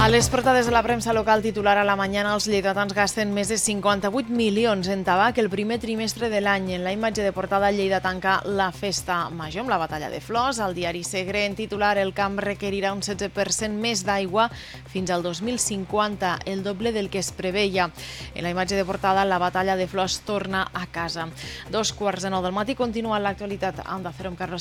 A les portades de la premsa local titular a la mañana, els lleidatans gasten més de 58 milions en tabac el primer trimestre de l'any. En la imatge de portada, Lleida tanca la festa major amb la batalla de flors. Al diari Segre, en titular, el camp requerirà un 16% més d'aigua fins al 2050, el doble del que es preveia. En la imatge de portada, la batalla de flors torna a casa. 2:15 del matí, continua l'actualitat a Onda Cero amb Carlos